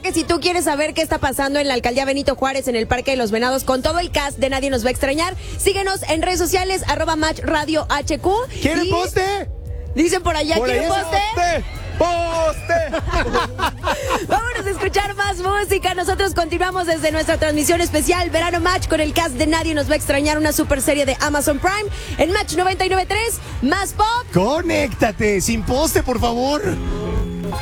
que si tú quieres saber qué está pasando en la alcaldía Benito Juárez, en el Parque de los Venados, con todo el cast de Nadie Nos Va a Extrañar, síguenos en redes sociales, @MatchRadioHQ. ¿Quieren poste? Dicen por allá, ¿quieren poste? ¡Poste! Vámonos a escuchar más música. Nosotros continuamos desde nuestra transmisión especial Verano Match con el cast de Nadie Nos Va a Extrañar, una super serie de Amazon Prime en Match 99.3, más pop. Conéctate, sin poste, por favor.